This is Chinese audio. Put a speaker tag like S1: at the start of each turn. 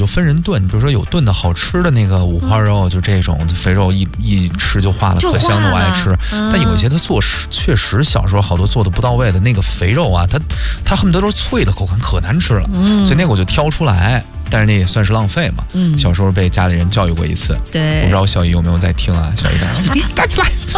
S1: 就分人炖，比如说有炖的好吃的那个五花肉，就这种肥肉一吃就化了，可香的我爱吃。但有一些它做确实小时候好多做的不到位的那个肥肉啊，它恨不得都是脆的口感，可难吃了。所以那个我就挑出来，但是那也算是浪费嘛。小时候被家里人教育过一次。
S2: 对，
S1: 我不知道小姨有没有在听啊，小姨站起来。